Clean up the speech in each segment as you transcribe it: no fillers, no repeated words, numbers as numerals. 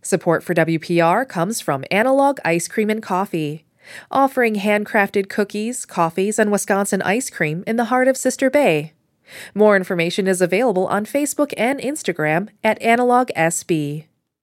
Support for WPR comes from Analog Ice Cream and Coffee, offering handcrafted cookies, coffees, and Wisconsin ice cream in the heart of Sister Bay. More information is available on Facebook and Instagram at AnalogSB.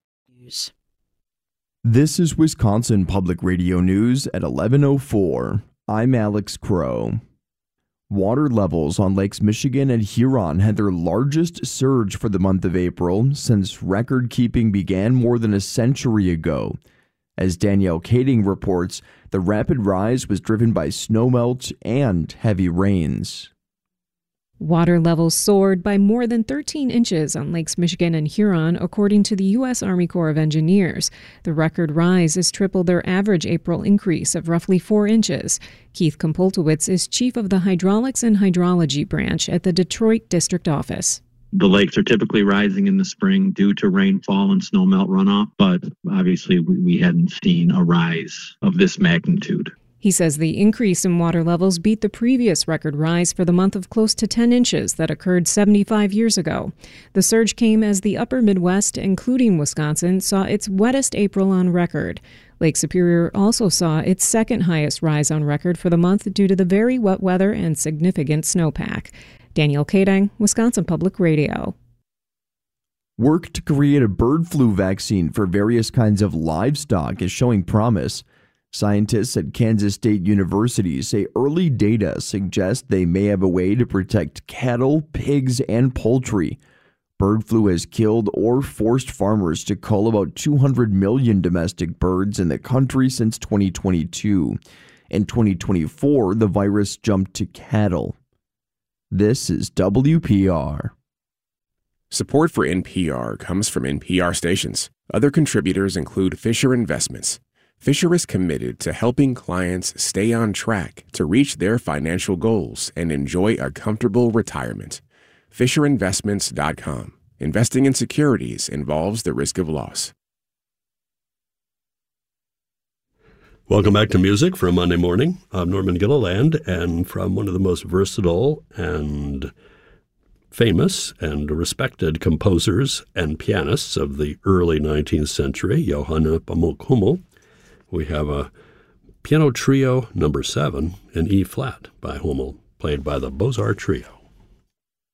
This is Wisconsin Public Radio News at 11:04. I'm Alex Crow. Water levels on Lakes Michigan and Huron had their largest surge for the month of April since record-keeping began more than a century ago. As Danielle Kading reports, the rapid rise was driven by snowmelt and heavy rains. Water levels soared by more than 13 inches on Lakes Michigan and Huron, according to the U.S. Army Corps of Engineers. The record rise has tripled their average April increase of roughly 4 inches. Keith Kompoltowicz is chief of the Hydraulics and Hydrology branch at the Detroit District Office. The lakes are typically rising in the spring due to rainfall and snowmelt runoff, but obviously we hadn't seen a rise of this magnitude. He says the increase in water levels beat the previous record rise for the month of close to 10 inches that occurred 75 years ago. The surge came as the upper Midwest, including Wisconsin, saw its wettest April on record. Lake Superior also saw its second highest rise on record for the month due to the very wet weather and significant snowpack. Danielle Kading, Wisconsin Public Radio. Work to create a bird flu vaccine for various kinds of livestock is showing promise. Scientists at Kansas State University say early data suggest they may have a way to protect cattle, pigs, and poultry. Bird flu has killed or forced farmers to cull about 200 million domestic birds in the country since 2022. In 2024, the virus jumped to cattle. This is WPR. Support for NPR comes from NPR stations. Other contributors include Fisher Investments. Fisher is committed to helping clients stay on track to reach their financial goals and enjoy a comfortable retirement. FisherInvestments.com. Investing in securities involves the risk of loss. Welcome back to Music for a Monday morning. I'm Norman Gilliland, and from one of the most versatile and famous and respected composers and pianists of the early 19th century, Johann Nepomuk Hummel, we have a piano trio number 7 in E-flat by Hummel, played by the Beaux-Arts Trio.